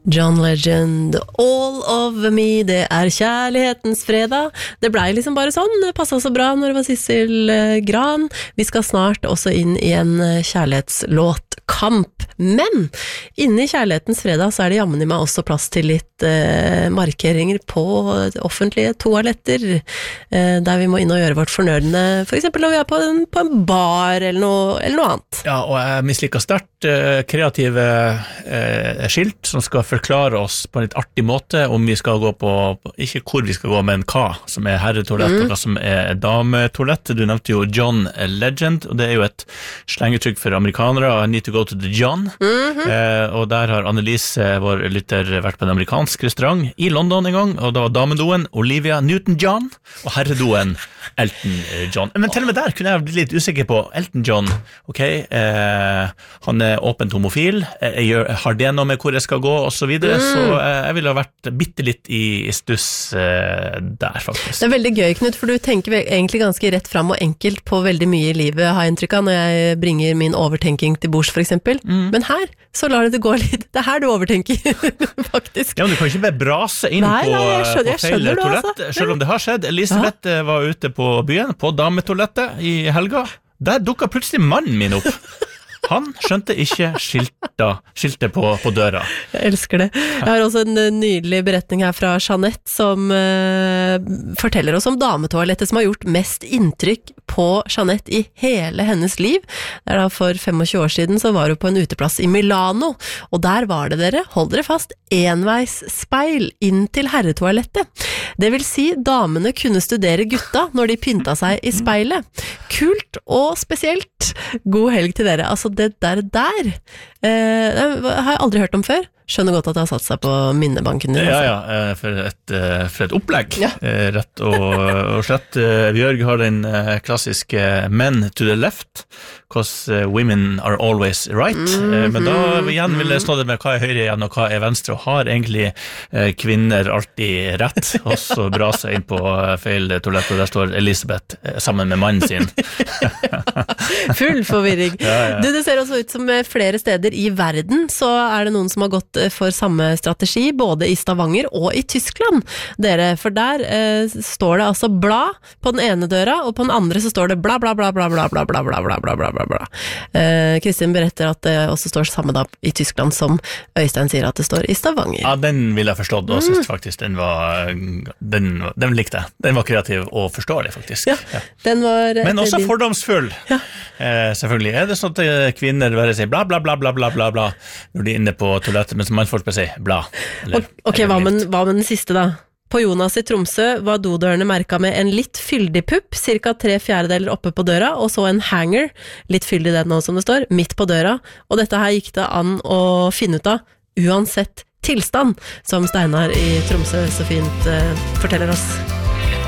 John Legend, All of Me, det kjærlighetens fredag. Det ble liksom bare sånn, det passet så bra når det var Sissel Gran. Vi skal snart også inn i en kjærlighetslåtkamp. Men inne i kjærlighetens fredag så det jammen i meg også plass til litt markeringer på offentlige toaletter, der vi må inn og gjøre vårt fornødne, for eksempel når vi på en bar eller noe annet. Ja, og jeg misliker sterkt kreative skilt som skal forklare oss på en litt artig måte om vi skal gå på, ikke hvor vi skal gå, men hva som herretoalett og hva som dametoalett. Du nevnte jo John Legend, og det jo et slengetrykk for amerikanere, I need to go to the John, og der har Annelise, vår lytter, vært på en amerikansk restaurant I London en gang, og da var damedoen Olivia Newton-John, og herredoen Elton John. Men til og med der kunne jeg bli litt usikker på Elton John, ok, han åpent homofil, har det noe med hvor jeg skal gå, og så videre, så jeg ville ha vært bittelitt I stuss der, faktisk. Det veldig gøy, Knut, for du tenker egentlig ganske rett frem og enkelt på veldig mye I livet, har jeg inntrykk av, når jeg bringer min overtenking til bords, for eksempel. Men her, så lar det gå litt. Det her du overtenker, faktisk. Ja, men du kan ikke bare brase inn på feil toalett, selv om det har skjedd. Elisabeth var ute på byen, på dametoalettet I helga. Der dukket plutselig mannen min opp. Han skjønte ikke skiltet på døra. Jeg elsker det. Jeg har også en nydelig beretning her fra Jeanette, som forteller oss om dametoalettet som har gjort mest inntrykk på Jeanette I hele hennes liv. Det da for 25 år siden så var hun på en uteplass I Milano, og der var det dere, hold dere fast, enveisspeil inn til herretoalettet. Det vil si, damene kunne studere gutta når de pynta seg I speilet. Kult og spesielt. God helg til dere. Altså, det der har jeg aldri hørt om før. Skjønner godt at det har satt seg på minnebanken din. Ja, for et opplegg. Rett og slett. Bjørg har den klassiske Men to the left, because women are always right. Men da igjen vil jeg slå det med hva høyre igjen og hva venstre, og har egentlig kvinner alltid rett, og så brase inn på feil toalett, og der står Elisabeth sammen med mannen sin. Full forvirring. Du, det ser også ut som flere steder I verden, så det noen som har gått for samme strategi, både I Stavanger og I Tyskland, dere, for der står det altså bla på den ene døra, og på den andre så står det bla bla bla bla bla bla bla bla bla bla bla bla bla. Kristin beretter at det også står samme da I Tyskland som Øystein sier at det står I Stavanger. Ja, den vil jeg forstått, og synes faktisk den likte jeg. Den var kreativ og forståelig, faktisk. Ja. Den var men også fordomsfull. Ja. Selvfølgelig det sånn at kvinner bare sier bla bla bla bla bla bla bla når de inne på toalettet, mens mannfolk bare sier bla. Ok, hva med den siste da? På Jonas I Tromsø var dodørene merket med en litt fyldig pupp, cirka 3/4 oppe på døra, og så en hanger, litt fyldig den også som det står, midt på døra, og dette her gikk det an å finne ut av, uansett tilstand, som Steinar I Tromsø så fint forteller oss.